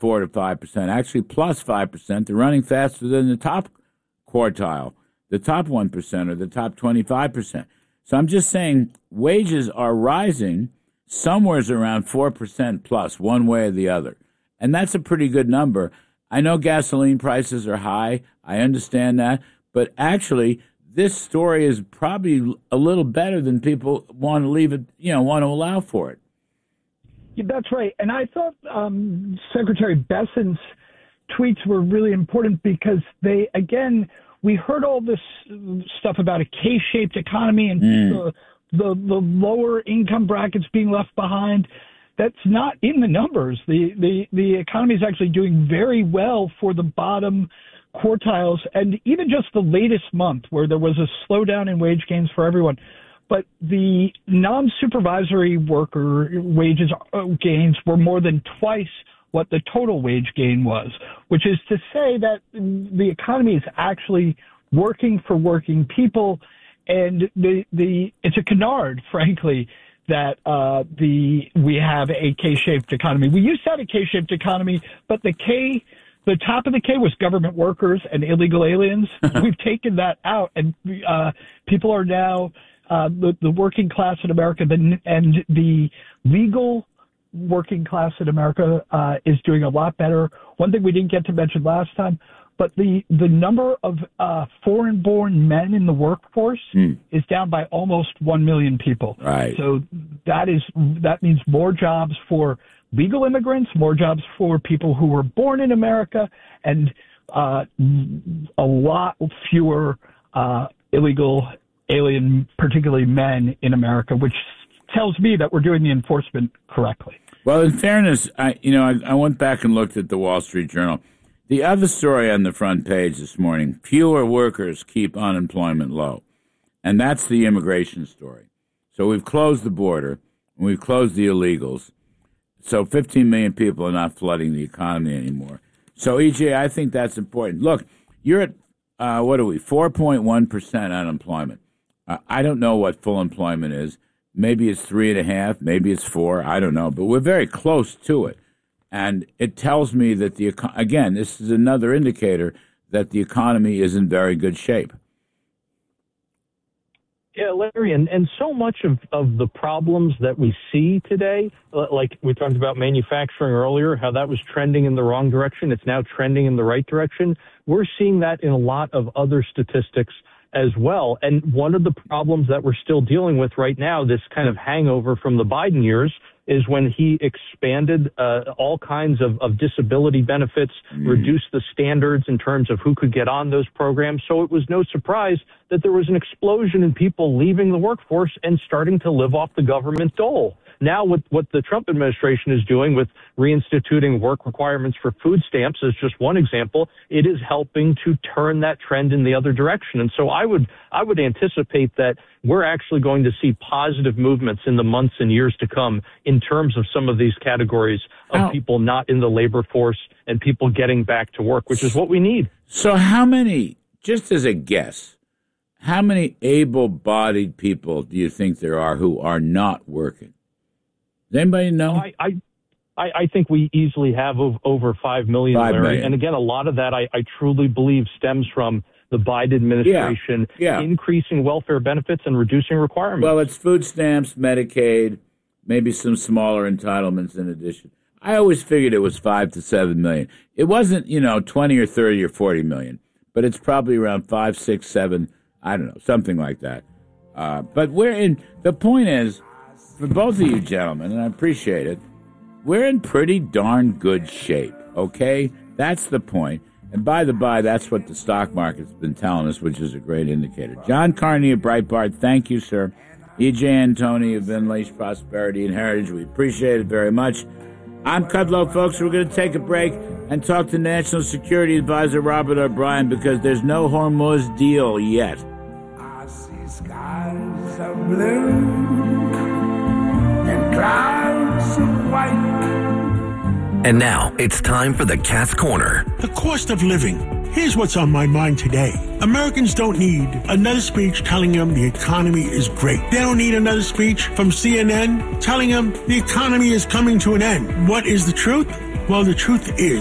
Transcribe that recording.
4 to 5%, actually plus 5%. They're running faster than the top quartile, the top 1% or the top 25%. So I'm just saying wages are rising somewhere's around 4% plus, one way or the other. And that's a pretty good number. I know gasoline prices are high. I understand that. But actually, this story is probably a little better than people want to leave it, want to allow for it. Yeah, that's right. And I thought Secretary Bessent's tweets were really important because we heard all this stuff about a K-shaped economy and the lower income brackets being left behind. That's not in the numbers. The economy is actually doing very well for the bottom quartiles, and even just the latest month where there was a slowdown in wage gains for everyone. But the non-supervisory worker wages gains were more than twice what the total wage gain was, which is to say that the economy is actually working for working people, and it's a canard, frankly, that we have a K-shaped economy. We used to have a K-shaped economy, but the top of the K was government workers and illegal aliens. We've taken that out, and people are now the working class in America, and the legal working class in America is doing a lot better. One thing we didn't get to mention last time, but the number of foreign-born men in the workforce is down by almost 1 million people. Right. So that means more jobs for legal immigrants, more jobs for people who were born in America, and a lot fewer illegal alien, particularly men in America, which tells me that we're doing the enforcement correctly. Well, in fairness, I went back and looked at the Wall Street Journal. The other story on the front page this morning, fewer workers keep unemployment low. And that's the immigration story. So we've closed the border, and we've closed the illegals. So 15 million people are not flooding the economy anymore. So, EJ, I think that's important. Look, you're at, 4.1% unemployment. I don't know what full employment is. Maybe it's 3.5%, maybe it's 4%, I don't know. But we're very close to it. And it tells me that, again, this is another indicator that the economy is in very good shape. Yeah, Larry, and so much of the problems that we see today, like we talked about manufacturing earlier, how that was trending in the wrong direction, it's now trending in the right direction. We're seeing that in a lot of other statistics as well. And one of the problems that we're still dealing with right now, this kind of hangover from the Biden years, is when he expanded all kinds of disability benefits, reduced the standards in terms of who could get on those programs. So it was no surprise that there was an explosion in people leaving the workforce and starting to live off the government dole. Now, with what the Trump administration is doing with reinstituting work requirements for food stamps as just one example, it is helping to turn that trend in the other direction. And so I would anticipate that we're actually going to see positive movements in the months and years to come in terms of some of these categories of people not in the labor force and people getting back to work, which is what we need. So how many, just as a guess, how many able-bodied people do you think there are who are not working? Does anybody know? I think we easily have over 5 million, Larry. Million. And again, a lot of that I truly believe stems from the Biden administration increasing welfare benefits and reducing requirements. Well, it's food stamps, Medicaid, maybe some smaller entitlements in addition. I always figured it was 5 to 7 million. It wasn't, 20 or 30 or 40 million, but it's probably around 5, 6, 7, I don't know, something like that. But the point is, for both of you gentlemen, and I appreciate it, we're in pretty darn good shape, okay? That's the point. And by the by, that's what the stock market's been telling us, which is a great indicator. John Carney of Breitbart, thank you, sir. E.J. Antoni of Unleashed Prosperity and Heritage, we appreciate it very much. I'm Kudlow, folks. We're going to take a break and talk to National Security Advisor Robert O'Brien because there's no Hormuz deal yet. I see skies of blue and clouds of white. And now it's time for the Cat's Corner. The cost of living. Here's what's on my mind today. Americans don't need another speech telling them the economy is great. They don't need another speech from CNN telling them the economy is coming to an end. What is the truth? Well, the truth is,